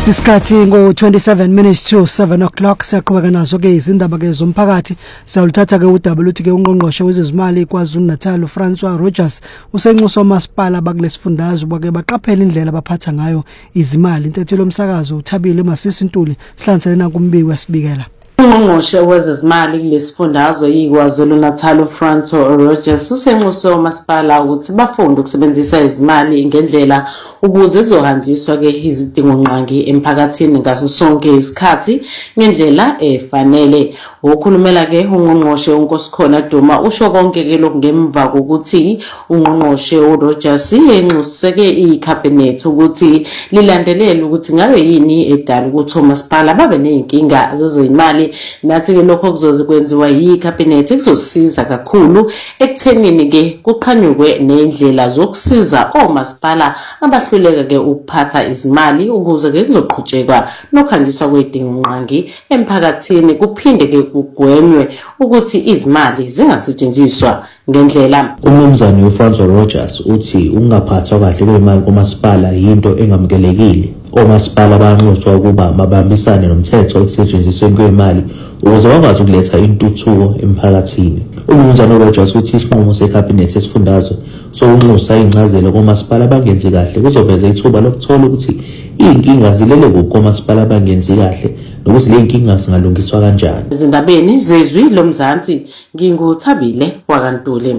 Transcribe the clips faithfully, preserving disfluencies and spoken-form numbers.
Isikhathi ngo twenty-seven minutes to seven o'clock siyaqhubeka nazo ke izindaba ke zomphakathi sawulithatha ke uDouble uthi ke ungqongqoshe wezezimali kwaZulu Natal Francois Rogers usenxuso masipala bakulesifundazwe bake baqaphela indlela abaphatha ngayo izimali. Intethelo umsakazo uThabile Masisi Ntuli sihlanganisela kumbiki wesibikela. Ungqongqoshe wezezimali kulesifundazwe yiKwaZulu Natal Francois Rogers usenxuso masipala ukuthi bafunde ukusebenzisa izimali ngendlela ukuze kuzohanjiswa ke izidingo nqangi emphakathini ngaso sonke isikhathi ngendlela efanele. Ukukhulumela ke ungqongqoshe uNkosikhona Duma usho konke ke lokungemva kokuthi ungqongqoshe uRogers enxuseke iCabinet ukuthi lilandelele ukuthi ngabe yini edala ukuthi umasipala babe nezinkinga zezimali. Nathi ke lokho kuzokwenziwa yiCabinet kuzosiza kakhulu ekuthenini ke kuqhanyukwe nendlela zokusiza omasipala abahluleka ke ukuphatha izimali ukuze ke kuzoqhutshekwa nokhandiswa kwedingo nqangi emphakathini kuphinde ke kugwenywe ukuthi izimali zingasetshenziswa ngendlela. Umnumzane uFrancois Rogers uthi ukungaphathwa kahle kwemali komasipala yinto engamukelekile. Omasipala banxuswa ukuba mabambisane nomthetho ekusetshenzisweni kwemali ukuze bakwazi ukuletha intuthuko emphakathini. Umnumzane Rogers uthi isinqumo seCabinet esifundazwe sokunxusa incazelo komasipala bangenzi kahle kuzoveza ithuba lokuthola ukuthi inkinga zilele komasipala bangenzi kahle nokuthi le inkinga zingalungiswa kanjani. Izindabeni zezwi loMzansi nginguThabile wakwaNtuli.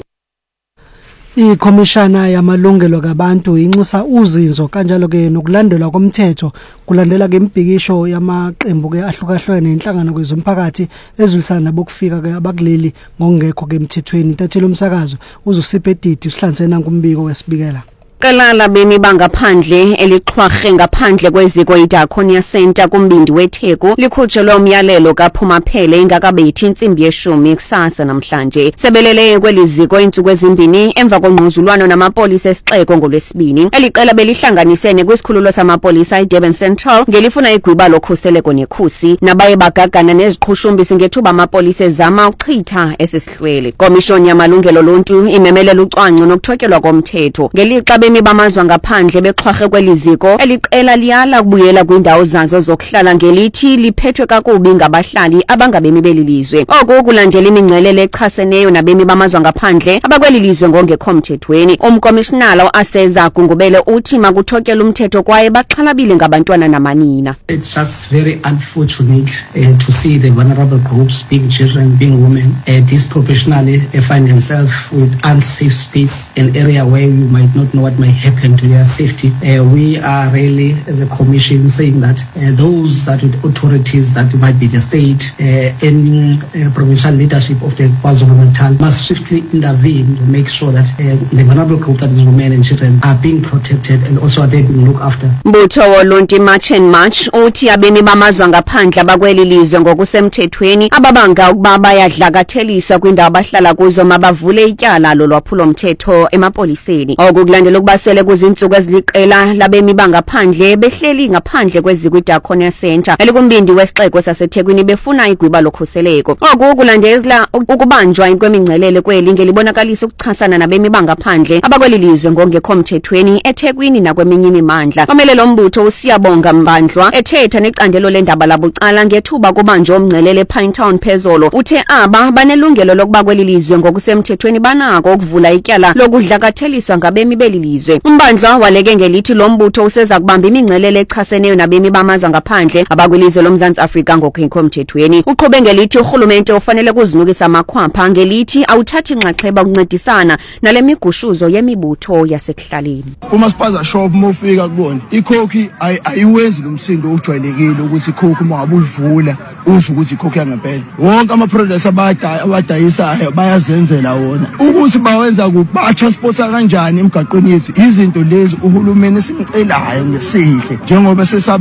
ICommissioner yamalungelo kabantu inxusa uzinzo kanjalo ke nokulandelwa komthetho kulandela ke imbhikisho yamaqembu ke ahlukahlene nenhlangano kwezomphakathi ezilisana nabokufika ke abakuleli ngongekho ke emthethweni. Intethelo umsakazo uzusiphe edidi sihlanganisela kumbiko wesibikela. Kalala bemi bangaphandle elixhwarhe ngaphandle kweziko iDiaconia Center kumbindi weTheku likhutshelwe umyalelo kaPhumaphele ingakabethi insimbi yeshumi kusasa namhlanje. Sebelele kweliziko insuku ezimbini emva konquzulwano namapolisa esixeko ngolwesibini. Eliqela belihlanganisene kwisikhululo samapolisa eDurban Central ngelifuna igwiba lokhuseleko nekhusi nabaye bagagana neziqhushumbisi ngethuba amapolisa ezama ukuchitha esesihlwele. Komishoni yamalungelo lontu imemelela ucwangco nokuthotyelwa komthetho ngelixa bemi bamazwe ngaphandle bexhwarhe kweliziko eliqela liyala kubuyela kwindawo zazo zokuhlala ngelithi liphethwe kakubi ngabahlali abangabemi belilizwe. Oku kulandela imingcelele echaseneyo nabemi bamazwe ngaphandle abakwelilizwe ngongekho mthethweni. Umkomishinala uAseza Gungubele uthi makuthotyelwa umthetho kwaye baxhalabile ngabantwana namanina. It's just very unfortunate uh, to see the vulnerable groups, being children, being women, uh, disproportionately uh, find themselves with unsafe space, an area where you might not know what might happen to their safety. Uh, we are really, as a commission, saying that uh, those that with authorities that might be the state, uh, any uh, provincial leadership of the KwaZulu-Natal must swiftly intervene to make sure that uh, the vulnerable group that is women and children are being protected and also are they being looked after. Mbutho woluntu March and March uthi abemi bamazwe ngaphandle abakwelilizwe ngokusemthethweni ababanga ukuba bayadlakatheliswa kwindawo abahlala kuzo mabavule ityala lolwaphulo mthetho emapoliseni. Okukulandela ukubasele kuzinsuku eziliqela labemi bangaphandle behleli ngaphandle kweziko iDiaconia Center elikumbindi wesixeko saseThekwini befuna igwiba lokhuseleko. Oku kulandela ukubanjwa kwemingcelele kweli ngelibonakalisa ukuchasana nabemi bangaphandle abakwelilizwe ngongekho mthethweni eThekwini nakweminye imimandla. Omelelo mbutho uSiyabonga Mbandlwa ethetha neqandelo lendaba labucala ngethuba kubanjwa umngcelele ePinetown phezolo uthe aba banelungelo lokuba kwelilizwe ngokusemthethweni banako ukuvula ityala lokudlakatheliswa ngabemi belilizwe. Umbandlwa waleke ngelithi lo mbutho useza kubamba imingcelele echaseneyo nabemi bamazwe ngaphandle abakwilizwe loMzantsi Afrika ngokungekho mthethweni. Uqhube ngelithi urhulumente ufanele kuzinukisa amakhwapha ngelithi awuthathi inxaxheba ukuncedisana nale migushuzo yemibutho yasekuhlaleni. Umasipala shop mofika kubona ikhokhi ayiwenzi lomsindo ojwayelekile ukuthi ikhokhi mangabe uvula uzwe ukuthi ikhokhi yangempela. Wonke ama products abadayisayo bayazenzela wona ukuthi bawenza kuba transporta kanjani emgaqweni yethu. Izinto lezi uhulumeni simcelayo ngesihle njengoba sesaba